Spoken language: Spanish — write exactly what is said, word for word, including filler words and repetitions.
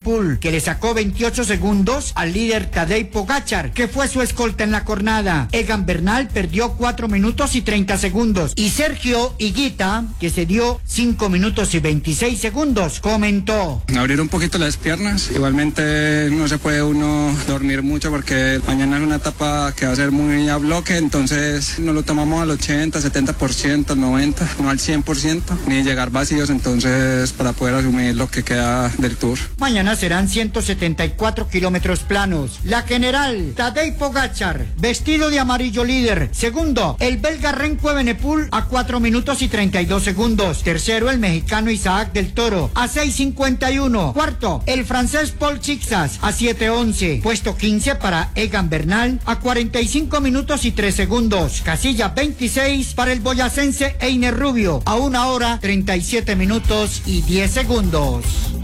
Evenepoel, que le sacó veintiocho segundos al líder Tadej Pogačar, que fue su escolta en la jornada. Egan Bernal perdió cuatro minutos y treinta segundos. Y Sergio Higuita, que se dio cinco minutos y veintiséis segundos, comentó: abrir un poquito las piernas. Igualmente no se puede uno dormir mucho porque mañana es una etapa que va a ser muy a bloque, entonces no lo tomamos al ochenta, setenta por ciento, al noventa por ciento, no al cien por ciento, ni llegar vacíos, entonces para poder asumir lo que queda del Tour. Mañana serán ciento setenta y cuatro kilómetros planos. La general Tadej Pogačar, vestido de amarillo, líder. Segundo, el belga Remco Evenepoel a cuatro minutos y treinta y dos segundos. Tercero, el mexicano Isaac del Toro a seis cincuenta y uno. Cuarto, el francés Paul Chixas a siete once. Puesto quince para Egan Bernal a cuarenta y cinco minutos y tres segundos. Casilla veintiséis para el boyacense Einer Rubio a una hora treinta y siete minutos y diez segundos.